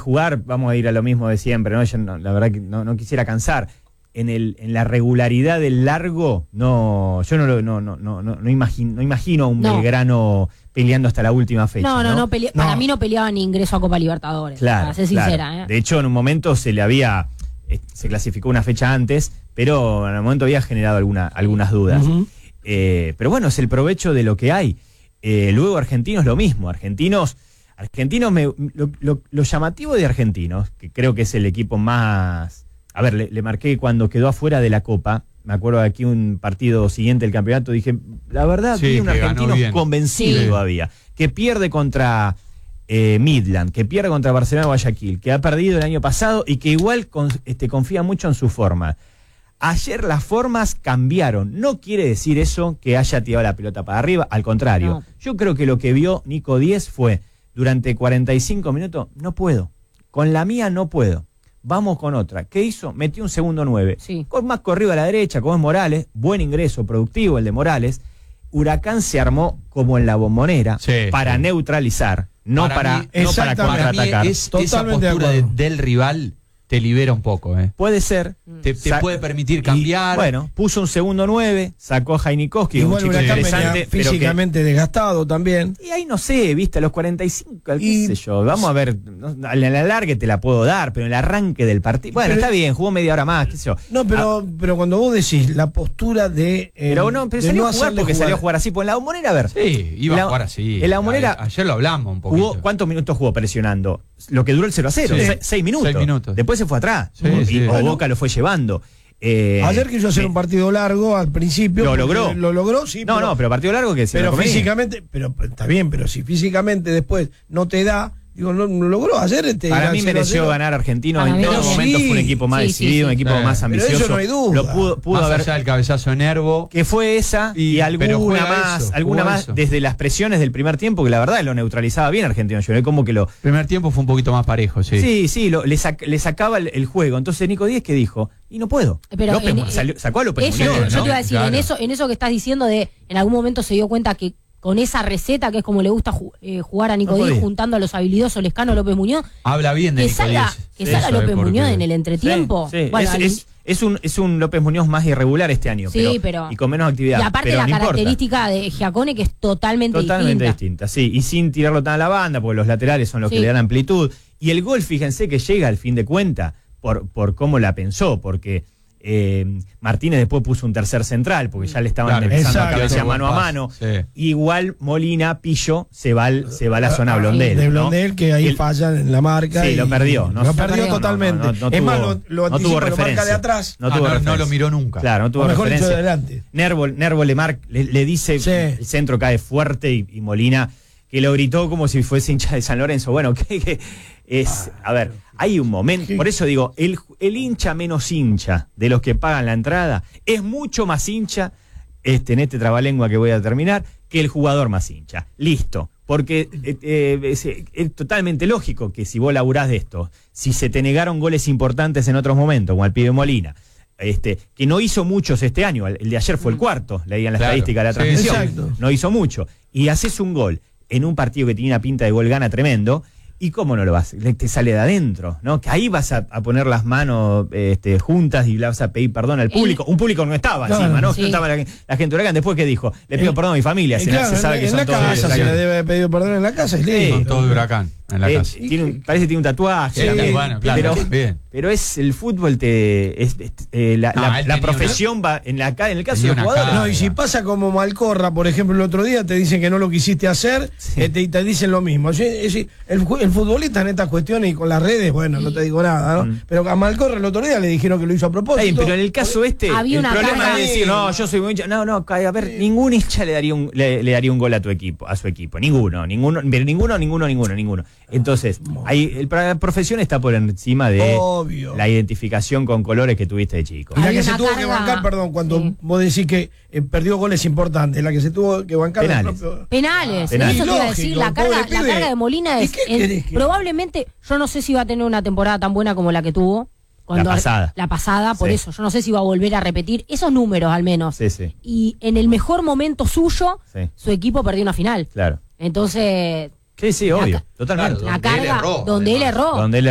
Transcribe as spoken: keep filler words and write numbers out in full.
jugar, vamos a ir a lo mismo de siempre, ¿no? Yo no, la verdad que no, no quisiera cansar. En el en la regularidad del largo, no, yo no lo no no no no, no imagino, no imagino a un no. Belgrano peleando hasta la última fecha. No, no, no, no, pelea, no. Para mí no peleaba ni ingreso a Copa Libertadores. Claro, para ser sincera, claro. ¿eh? De hecho, en un momento se le había eh, se clasificó una fecha antes, pero en el momento había generado alguna, algunas dudas. Uh-huh. eh, pero bueno, es el provecho de lo que hay. Eh, luego Argentinos lo mismo, Argentinos, Argentinos me, lo, lo, lo llamativo de Argentinos, que creo que es el equipo más... A ver, le, le marqué cuando quedó afuera de la Copa, me acuerdo de aquí un partido siguiente del campeonato, dije, la verdad, sí, vi un argentino convencido sí. todavía, que pierde contra eh, Midland, que pierde contra Barcelona Guayaquil, que ha perdido el año pasado y que igual con, este, confía mucho en su forma. Ayer las formas cambiaron, no quiere decir eso que haya tirado la pelota para arriba, al contrario, no. Yo creo que lo que vio Nico Díez fue, durante cuarenta y cinco minutos, no puedo, con la mía no puedo. Vamos con otra. ¿Qué hizo? Metió un segundo nueve. Sí. Con más corrido a la derecha, como es Morales. Buen ingreso, productivo el de Morales. Huracán se armó como en la Bombonera sí, para sí. neutralizar, no para, para, no para contraatacar. Es, esa postura de, del rival te libera un poco. ¿eh? Puede ser. Te, te puede permitir cambiar. Y, bueno, puso un segundo nueve, sacó a Jainikowski, un chico interesante. Físicamente que, desgastado también. Y ahí no sé, viste, a los cuarenta y cinco, y, qué sé yo. Vamos a ver, no, en el alargue te la puedo dar, pero en el arranque del partido. Bueno, pero, está bien, jugó media hora más, qué sé yo. No, pero, ah, pero cuando vos decís la postura de. Eh, pero no, pero salió no a jugar porque jugar. salió a jugar así. Pues en la Bombonera, a ver. Sí, iba la, a jugar así. En la Bombonera. Ayer lo hablamos un poquito. Jugó, ¿cuántos minutos jugó presionando? Lo que duró el cero a cero, sí. seis, seis minutos. Seis minutos. Después se fue atrás. Sí, y, sí. O bueno. Boca lo fue llevando. Eh, Ayer quiso hacer eh, un partido largo al principio. Lo logró. Lo logró, sí. No, pero, no, pero partido largo que se Pero lo físicamente, pero está bien, pero si físicamente después no te da, digo, no, no logró ayer este. Para mí mereció ganar Argentino. Para en todo sí, momento fue un equipo más sí, decidido, sí, sí. un equipo eh, más ambicioso. Pero eso no hay duda. Lo pudo, pudo más haber. allá del cabezazo de Nervo. Que fue esa y, y alguna más, eso, alguna más eso. Desde las presiones del primer tiempo, que la verdad lo neutralizaba bien Argentino. Yo como que lo. El primer tiempo fue un poquito más parejo, sí. Sí, sí, lo, le, sac, le sacaba el, el juego. Entonces Nico Díez que dijo, y no puedo. Pero López, en, salió, sacó a López eso, Muñoz, yo ¿no? te iba a decir, claro. en eso, en eso que estás diciendo de en algún momento se dio cuenta que con esa receta que es como le gusta ju eh, jugar a Nico no Díez, juntando a los habilidosos Lescano López Muñoz. Habla bien de que Nico salga, Díez. Que salga Eso López Muñoz en el entretiempo. Sí, sí. Bueno, es, es, es, un, es un López Muñoz más irregular este año, sí, pero, pero y con menos actividad. Y aparte pero la no característica importa. de Giacone que es totalmente, totalmente distinta. distinta. Sí, y sin tirarlo tan a la banda, porque los laterales son los sí. que le dan amplitud. Y el gol, fíjense que llega al fin de cuenta por, por cómo la pensó, porque eh, Martínez después puso un tercer central, porque ya le estaban claro, empezando exacto, a cabecear mano a mano. Sí. Igual Molina, Pillo, se va, al, se va a la zona Blondel. De Blondel, ¿no? Que ahí el, fallan en la marca. Sí, y, lo perdió. No, lo perdió totalmente. No, no, no, no es tuvo, más, lo, lo no tuvo referencia. Lo marca de atrás. No, tuvo ah, no, no lo miró nunca. Claro, no tuvo o mejor referencia. Hecho de adelante. Nervo, Nervo le, mar, le, le dice, sí. el centro cae fuerte y, y Molina, que lo gritó como si fuese hincha de San Lorenzo. Bueno, que, que es, a ver, hay un momento, por eso digo, el, el hincha menos hincha de los que pagan la entrada es mucho más hincha, este, en este trabalengua que voy a terminar, que el jugador más hincha. Listo. Porque eh, eh, es, es totalmente lógico que si vos laburás de esto, si se te negaron goles importantes en otros momentos, como al pibe Molina, este, que no hizo muchos este año, el de ayer fue el cuarto, leían la claro. estadística de la transmisión, sí, no hizo mucho, y haces un gol en un partido que tenía una pinta de gol gana tremendo, ¿y cómo no lo vas? Te sale de adentro, ¿no? Que ahí vas a, a poner las manos este, juntas y le vas a pedir perdón al público. Un público no estaba claro, encima, ¿no? Sí. No estaba la, la gente de Huracán. Después, ¿qué dijo? Le pido el, perdón a mi familia. Se, claro, se sabe en, que en son la todos casa de se le debe haber pedido perdón en la casa. Y sí, son todos de Huracán. En la eh, casa. Tiene un, parece que tiene un tatuaje. Sí, también, bueno, claro, pero, bien. pero es el fútbol, te es, es, eh, la, no, la, la profesión una, va en, la, en el caso de los jugadores. No, y si pasa como Malcorra, por ejemplo, el otro día, te dicen que no lo quisiste hacer, sí. eh, te, te dicen lo mismo. Es, es, el, el futbolista en estas cuestiones y con las redes, bueno, no te digo nada, ¿no? Mm. Pero a Malcorra el otro día le dijeron que lo hizo a propósito. Ay, pero en el caso este, había el problema es decir, no, yo soy muy hincha. No, no, a ver, sí. ningún hincha le daría un, le, le daría un gol a tu equipo, a su equipo. Ninguno, ninguno, ninguno, ninguno, ninguno, ninguno. Entonces, ahí el, la profesión está por encima de Obvio. la identificación con colores que tuviste de chico. Y la que se tuvo carga. que bancar, perdón, cuando sí. vos decís que eh, perdió goles importantes, la que se tuvo que bancar penales. Propio... penales. penales. Eso te iba a decir, la carga, la carga de Molina es, es que... probablemente, yo no sé si va a tener una temporada tan buena como la que tuvo. Cuando la pasada. La pasada, por sí. eso. Yo no sé si va a volver a repetir esos números al menos. Sí, sí. Y en el mejor momento suyo, sí. su equipo perdió una final. Claro. Entonces... Sí, sí, obvio, totalmente. La carga, donde él erró. Donde él